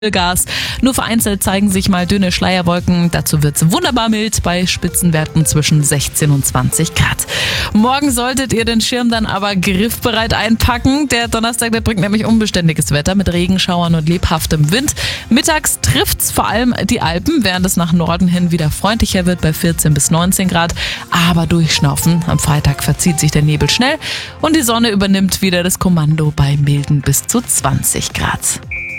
Gas. Nur vereinzelt zeigen sich mal dünne Schleierwolken. Dazu wird es wunderbar mild bei Spitzenwerten zwischen 16 und 20 Grad. Morgen solltet ihr den Schirm dann aber griffbereit einpacken. Der Donnerstag, der bringt nämlich unbeständiges Wetter mit Regenschauern und lebhaftem Wind. Mittags trifft's vor allem die Alpen, während es nach Norden hin wieder freundlicher wird bei 14 bis 19 Grad. Aber durchschnaufen. Am Freitag verzieht sich der Nebel schnell und die Sonne übernimmt wieder das Kommando bei milden bis zu 20 Grad.